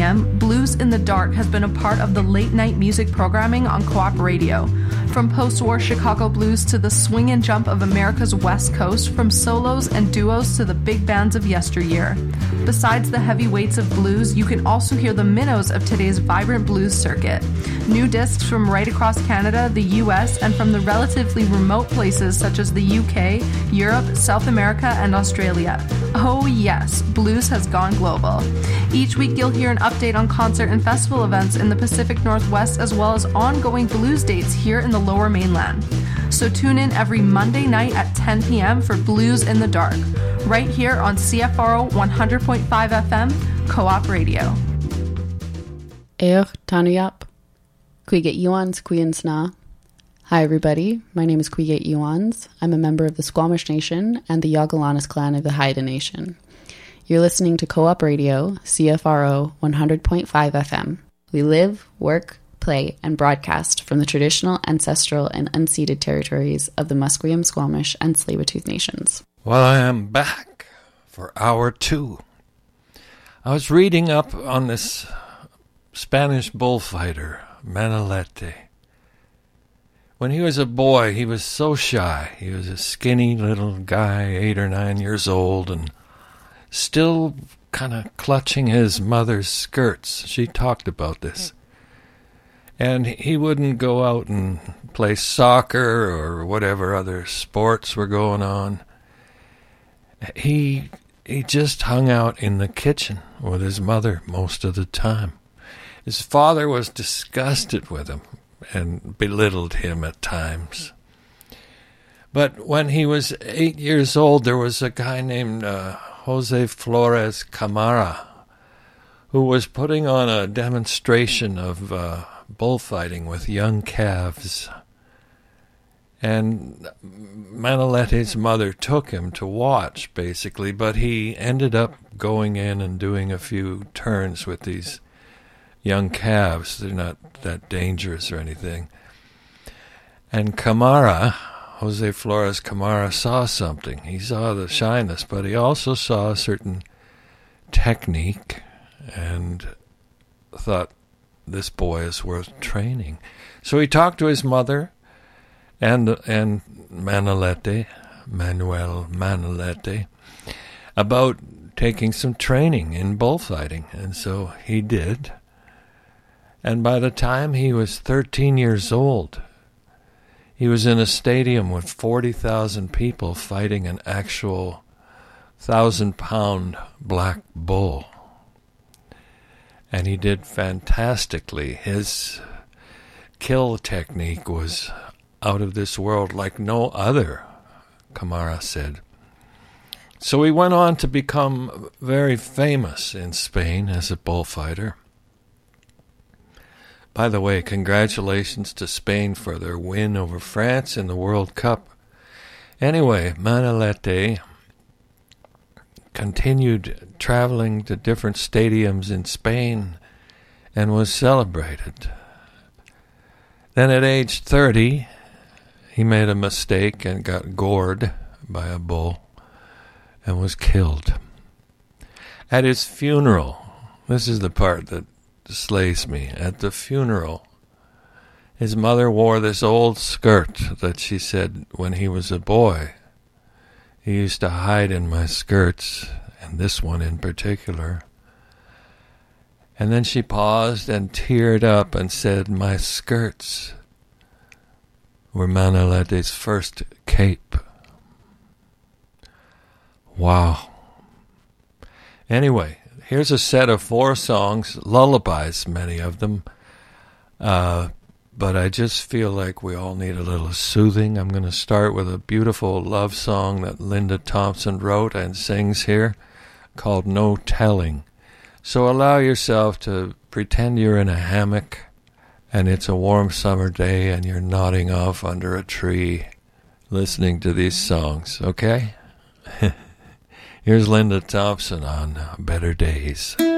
p.m., Blues in the Dark has been a part of the late-night music programming on Co-op Radio. From post-war Chicago blues to the swing and jump of America's West Coast, from solos and duos to the big bands of yesteryear. Besides the heavyweights of blues, you can also hear the minnows of today's vibrant blues circuit. New discs from right across Canada, the US, and from the relatively remote places such as the UK, Europe, South America, and Australia. Oh yes, blues has gone global. Each week you'll hear an update on concert and festival events in the Pacific Northwest, as well as ongoing blues dates here in the Lower Mainland. So tune in every Monday night at 10 p.m. for Blues in the Dark, right here on CFRO 100.5 FM, Co-op Radio. Tanuyap. Kuiget Yuans Kuyansna. Hi everybody, my name is Kuiget Yuans. I'm a member of the Squamish Nation and the Yagalanas clan of the Haida Nation. You're listening to Co-op Radio, CFRO 100.5 FM. We live, work, play, and broadcast from the traditional, ancestral, and unceded territories of the Musqueam, Squamish, and Tsleil-Waututh nations. Well, I am back for hour 2. I was reading up on this Spanish bullfighter, Manolete. When he was a boy, he was so shy. He was a skinny little guy, 8 or 9 years old, and still kind of clutching his mother's skirts. She talked about this. And he wouldn't go out and play soccer or whatever other sports were going on. He just hung out in the kitchen with his mother most of the time. His father was disgusted with him and belittled him at times. But when he was 8 years old, there was a guy named Jose Flores Camara who was putting on a demonstration of bullfighting with young calves. And Manolete's mother took him to watch, basically, but he ended up going in and doing a few turns with these young calves. They're not that dangerous or anything. And Camara, Jose Flores Camara, saw something. He saw the shyness, but he also saw a certain technique and thought, this boy is worth training. So he talked to his mother and Manuel Manolete, about taking some training in bullfighting. And so he did. And by the time he was 13 years old, he was in a stadium with 40,000 people fighting an actual 1,000-pound black bull. And he did fantastically. His kill technique was out of this world, like no other, Camara said. So he went on to become very famous in Spain as a bullfighter. By the way, congratulations to Spain for their win over France in the World Cup. Anyway, Manolete continued traveling to different stadiums in Spain and was celebrated. Then at age 30, he made a mistake and got gored by a bull and was killed. At his funeral, this is the part that slays me. At the funeral, his mother wore this old skirt that she said when he was a boy, he used to hide in my skirts, and this one in particular. And then she paused and teared up and said, my skirts were Manolete's first cape. Wow. Anyway, here's a set of 4 songs, lullabies, many of them. But I just feel like we all need a little soothing. I'm going to start with a beautiful love song that Linda Thompson wrote and sings here called No Telling. So allow yourself to pretend you're in a hammock and it's a warm summer day and you're nodding off under a tree listening to these songs, okay? Here's Linda Thompson on Better Days.